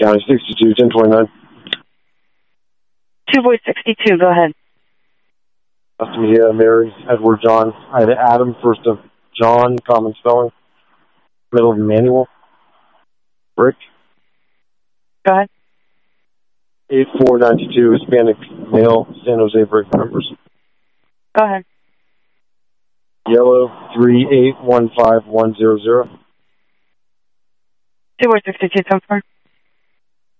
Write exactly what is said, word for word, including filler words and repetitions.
County sixty-two, ten twenty-nine. Two Voice sixty-two, go ahead. Nice to meet you, Mary, Edward, John. I had Adam, first of John, common spelling. Middle of Emmanuel. Rick. Go ahead. eight four nine two, Hispanic male, San Jose Brick members. Go ahead. Yellow, three eight one five one zero zero. Two Voice sixty-two, ten four.